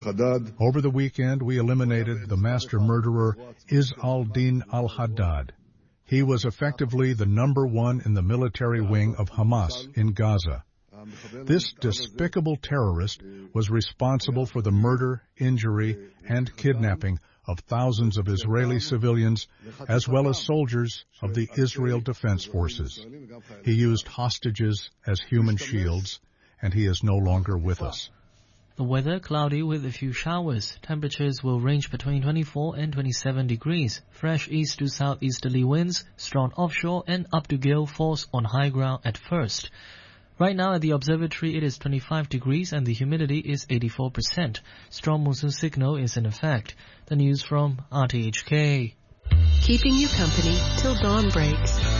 Over the weekend, we eliminated the master murderer Izz al-Din al-Haddad. He was effectively the number one in the military wing of Hamas in Gaza. This despicable terrorist was responsible for the murder, injury, and kidnapping of thousands of Israeli civilians, as well as soldiers of the Israel Defense Forces. He used hostages as human shields, and he is no longer with us. The weather cloudy with a few showers. Temperatures will range between 24 and 27 degrees. Fresh east to southeasterly winds, strong offshore and up to gale force on high ground at first. Right now at the observatory it is 25 degrees and the humidity is 84%. Strong monsoon signal is in effect. The news from RTHK. Keeping you company till dawn breaks.